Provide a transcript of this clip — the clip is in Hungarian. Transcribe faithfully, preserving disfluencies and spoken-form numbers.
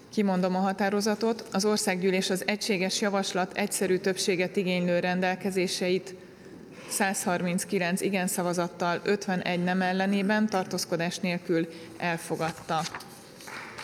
Kimondom a határozatot. Az Országgyűlés az egységes javaslat egyszerű többséget igénylő rendelkezéseit százharminckilenc igen szavazattal, ötvenegy nem ellenében, tartózkodás nélkül elfogadta.